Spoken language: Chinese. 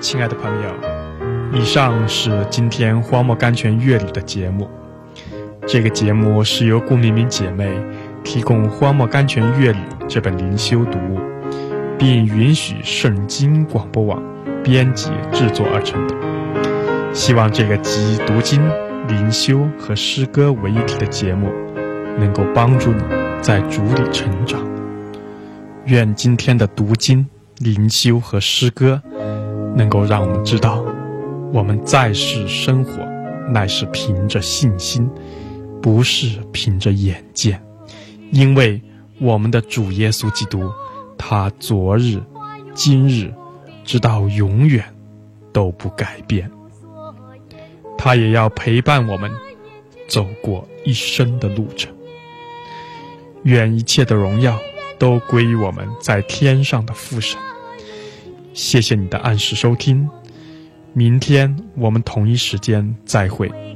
亲爱的朋友，以上是今天荒漠甘泉乐旅的节目。这个节目是由顾明明姐妹提供荒漠甘泉乐旅这本灵修读物，并允许圣经广播网编辑制作而成的。希望这个集读经、灵修和诗歌为一体的节目能够帮助你在主里成长。愿今天的读经、灵修和诗歌能够让我们知道，我们在世生活乃是凭着信心，不是凭着眼见，因为我们的主耶稣基督，他昨日、今日，直到永远都不改变。他也要陪伴我们走过一生的路程。愿一切的荣耀都归于我们在天上的父神。谢谢你的按时收听，明天我们同一时间再会。